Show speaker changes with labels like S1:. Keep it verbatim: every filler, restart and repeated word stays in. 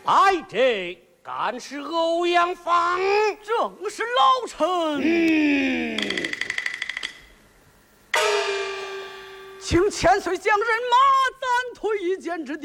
S1: 哎，这干是欧阳锋，
S2: 正是老臣。
S1: 嗯，
S2: 请千岁将人马暂退一箭之地。